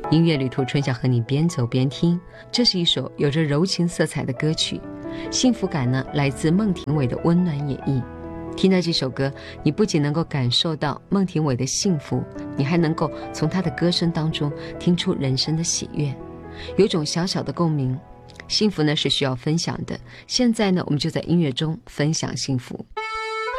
音乐旅途，春晓和你边走边听。这是一首有着柔情色彩的歌曲，幸福感呢来自孟庭苇的温暖演绎。听到这首歌，你不仅能够感受到孟庭苇的幸福，你还能够从她的歌声当中听出人生的喜悦，有种小小的共鸣。幸福呢是需要分享的，现在呢我们就在音乐中分享幸福。